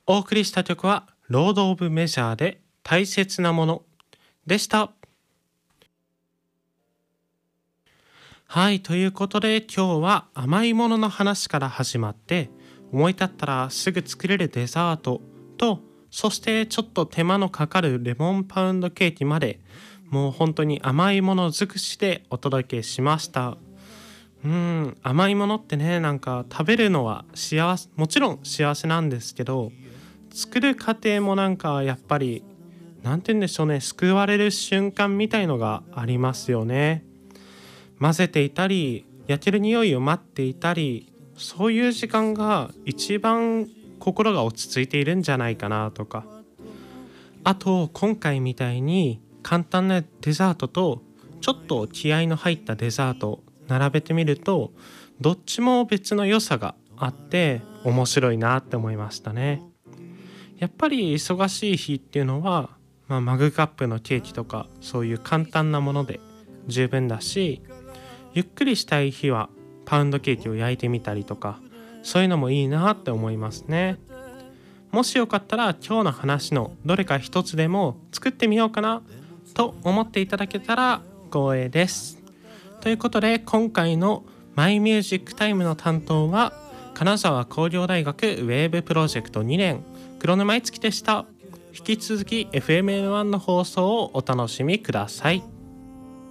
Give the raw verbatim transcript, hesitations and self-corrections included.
お送りした曲はロード・オブ・メジャーで大切なものでした。はい、ということで今日は甘いものの話から始まって、思い立ったらすぐ作れるデザートと、そしてちょっと手間のかかるレモンパウンドケーキまで、もう本当に甘いもの尽くしでお届けしました。うーん、甘いものってね、なんか食べるのは幸せ、もちろん幸せなんですけど、作る過程もなんかやっぱり、なんて言うんでしょうね、救われる瞬間みたいのがありますよね。混ぜていたり、焼ける匂いを待っていたり、そういう時間が一番心が落ち着いているんじゃないかなとか。あと今回みたいに簡単なデザートとちょっと気合いの入ったデザート並べてみると、どっちも別の良さがあって面白いなって思いましたね。やっぱり忙しい日っていうのは、まあ、マグカップのケーキとかそういう簡単なもので十分だし、ゆっくりしたい日はパウンドケーキを焼いてみたりとか、そういうのもいいなって思いますね。もしよかったら今日の話のどれか一つでも作ってみようかなと思っていただけたら光栄です。ということで今回のマイミュージックタイムの担当は金沢工業大学ウェーブプロジェクトにねん黒沼いつきでした。引き続き エフエムエヌワン の放送をお楽しみください。